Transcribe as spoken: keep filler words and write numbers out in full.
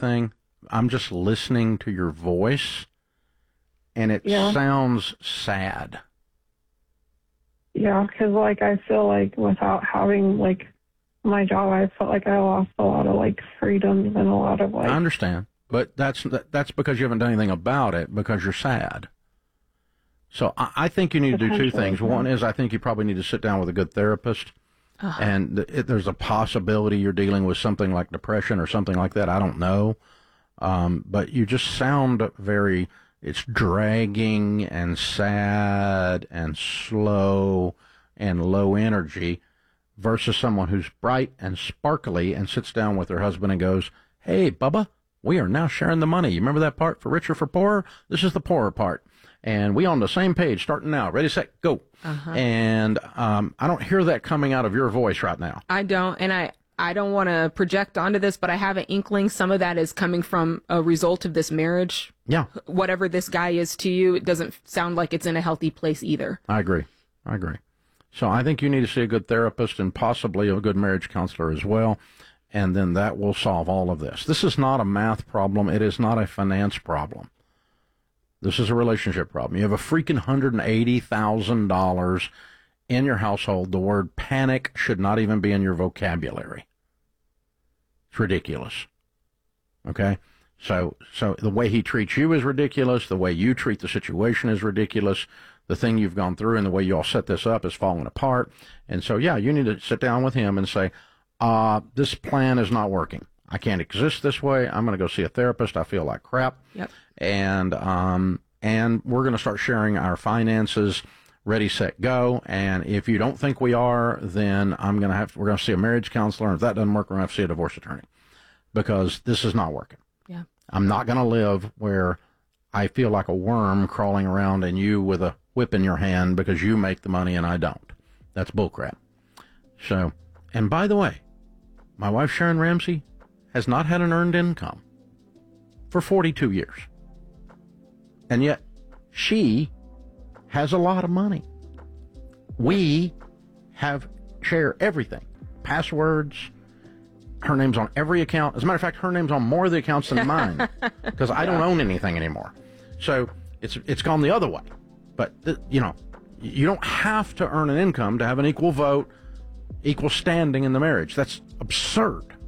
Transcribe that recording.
anything, I'm just listening to your voice, and it Yeah. sounds sad. Yeah, because, like, I feel like without having, like, my job, I felt like I lost a lot of, like, freedoms and a lot of, like... I understand, but that's that's because you haven't done anything about it, because you're sad. So I, I think you need to do two things. yeah. One is I think you probably need to sit down with a good therapist, Uh-huh. and th- it, there's a possibility you're dealing with something like depression or something like that. I don't know. Um, but you just sound very, it's dragging and sad and slow and low energy versus someone who's bright and sparkly and sits down with her husband and goes, hey, Bubba, we are now sharing the money. You remember that part, for richer, for poorer? This is the poorer part. And we on the same page starting now. Ready, set, go. Uh-huh. And um, I don't hear that coming out of your voice right now. I don't, and I, I don't want to project onto this, but I have an inkling some of that is coming from a result of this marriage. Yeah. Whatever this guy is to you, it doesn't sound like it's in a healthy place either. I agree. I agree. So I think you need to see a good therapist and possibly a good marriage counselor as well. And then that will solve all of this. This is not a math problem. It is not a finance problem. This is a relationship problem. You have a freaking one hundred eighty thousand dollars in your household. The word panic should not even be in your vocabulary. It's ridiculous. Okay? So, so the way he treats you is ridiculous. The way you treat the situation is ridiculous. The thing you've gone through and the way you all set this up is falling apart. And so, yeah, you need to sit down with him and say, uh, this plan is not working. I can't exist this way. I'm going to go see a therapist. I feel like crap. Yep. And, um, and we're going to start sharing our finances. Ready, set, go. And if you don't think we are, then I'm going to have, we're going to see a marriage counselor. And if that doesn't work, we're going to have to see a divorce attorney, because this is not working. Yeah. I'm not going to live where I feel like a worm crawling around and you with a whip in your hand because you make the money and I don't. That's bullcrap. So, and by the way, my wife Sharon Ramsey has not had an earned income for forty-two years. And yet she has a lot of money. We have share everything. Passwords. Her name's on every account. As a matter of fact, her name's on more of the accounts than mine, because I don't own anything anymore. So it's it's gone the other way. But, th- you know, you don't have to earn an income to have an equal vote, equal standing in the marriage. That's absurd.